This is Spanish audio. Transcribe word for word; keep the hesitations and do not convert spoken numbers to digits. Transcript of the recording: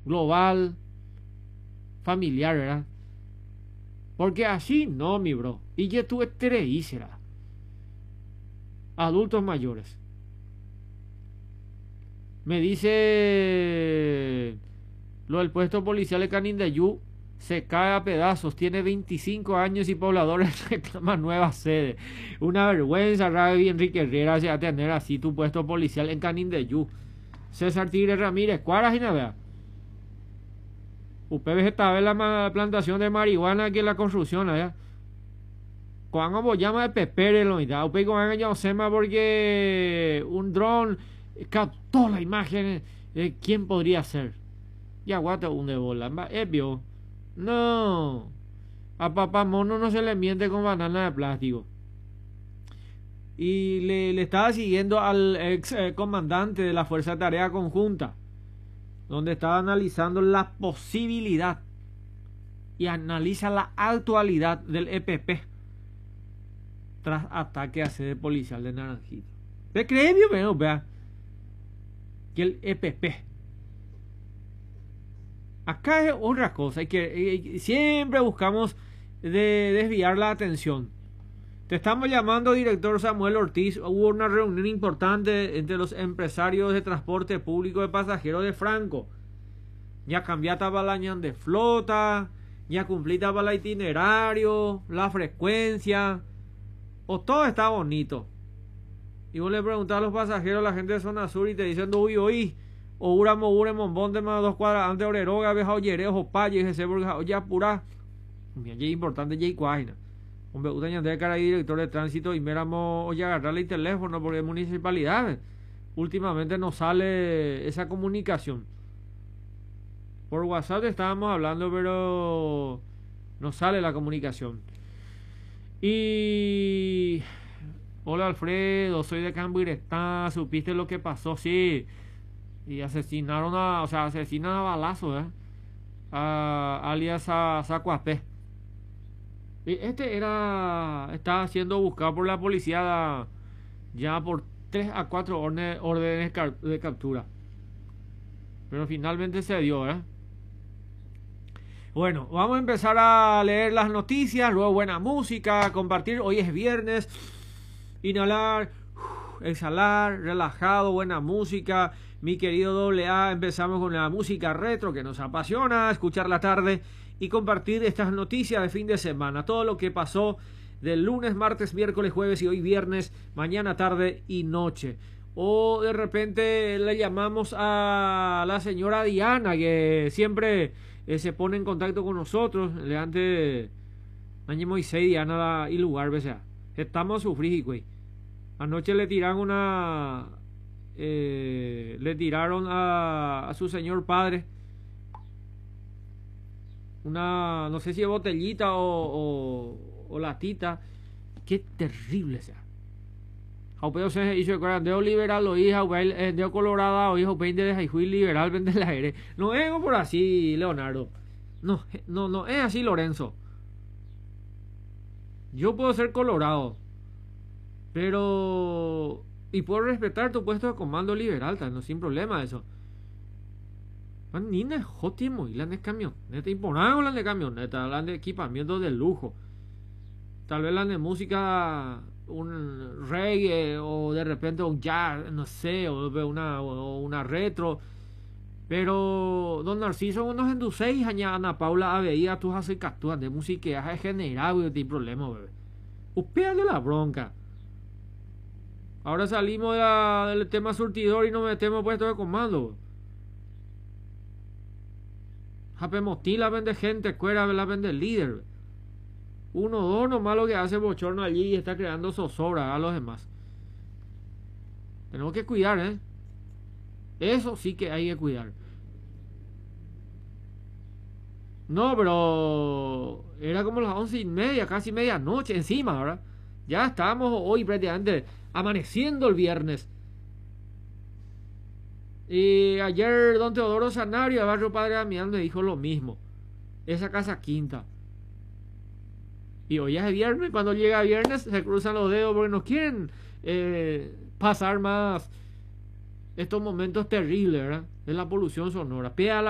global, familiar, ¿verdad? Porque así no, mi bro. Y ya tú estrés será. Adultos mayores. Me dice lo del puesto policial de Canindeyú se cae a pedazos, tiene veinticinco años y pobladores reclaman nueva sede. Una vergüenza, Ravi Enrique Herrera, a tener así tu puesto policial en Canindeyú. César Tigre Ramírez, Cuaras y nada. Usted estaba en la plantación de marihuana que en la construcción allá. Cuando vos llama de pepere lo mitad, usted con año sema porque un dron captó la imagen. Eh, ¿Quién podría ser? Y aguanta un de bola, es vio. No, a papá mono no se le miente con banana de plástico. Y le, le estaba siguiendo al ex eh, comandante de la Fuerza de Tarea Conjunta, donde estaba analizando la posibilidad y analiza la actualidad del E P P tras ataque a sede policial de Naranjito. ¿Te crees, vio? Vea que el E P P acá es otra cosa, y que eh, siempre buscamos de desviar la atención. Te estamos llamando, director Samuel Ortiz. Hubo una reunión importante entre los empresarios de transporte público de pasajeros de Franco. Ya cambiata para la ñan de flota, ya cumplita para el itinerario, la frecuencia, o todo está bonito. Y vos le preguntás a los pasajeros, a la gente de zona sur, y te dicen, uy, oí, o ura mogure mombón de más dos cuadras antes de Oreroga, veja oyerejo, o paye, ese porque ya apura. Mira, ya importante, ya y cuágina. Hombre, usted ya de cara ahí, director de tránsito, y miramos, oye, agarrarle el teléfono, porque es municipalidad. Últimamente no sale esa comunicación. Por WhatsApp estábamos hablando, pero no sale la comunicación. Y... Hola Alfredo, soy de Cambuirestá, ¿supiste lo que pasó? Sí. Y asesinaron a, o sea, asesinan a balazo, ¿eh? A, alias a Zacuapé. Y este era, estaba siendo buscado por la policía ya por tres a cuatro órdenes, órdenes de captura. Pero finalmente se dio, ¿eh? Bueno, vamos a empezar a leer las noticias, luego buena música, compartir. Hoy es viernes, inhalar, exhalar, relajado, buena música. Mi querido doble A, empezamos con la música retro que nos apasiona, escuchar la tarde y compartir estas noticias de fin de semana. Todo lo que pasó del lunes, martes, miércoles, jueves y hoy viernes, mañana, tarde y noche. O de repente le llamamos a la señora Diana, que siempre eh, se pone en contacto con nosotros. Le antes año Moisés Diana y lugar, o sea, estamos sufriendo, güey. Anoche le tiraron una... Eh, le tiraron a, a su señor padre una, no sé si es botellita o, o, o latita. Qué terrible sea. Haupeo se hizo de liberal o hija, de colorada o hijo veinte de Jaijuy liberal vende el aire. No es por así, Leonardo. No, no, no es así, Lorenzo. Yo puedo ser colorado, pero y puedo respetar tu puesto de comando liberal, no sin problema eso. Ni de jotimo y la de camioneta, imponable la de camioneta, la de equipamiento de lujo. Tal vez la de música, un reggae o de repente un jazz, no sé, o una, o una retro. Pero don Narciso unos enduceis aña Ana Paula aveía tus acicatúas de música general y sin problema, bebé. Upea de la bronca. Ahora salimos de la, del tema surtidor y nos metemos puesto de comando. Japemotila vende gente, cuera la vende líder. Uno o dos nomás lo que hace bochorno allí y está creando zozobra a los demás. Tenemos que cuidar, ¿eh? Eso sí que hay que cuidar. No, pero era como las once y media, casi medianoche encima, ¿verdad? Ya estábamos hoy prácticamente amaneciendo el viernes. Y ayer don Teodoro Sanario de Barrio Padre Damián me dijo lo mismo. Esa casa quinta. Y hoy es viernes, cuando llega viernes se cruzan los dedos porque no quieren eh, pasar más estos momentos terribles, ¿verdad? De la polución sonora. Pida la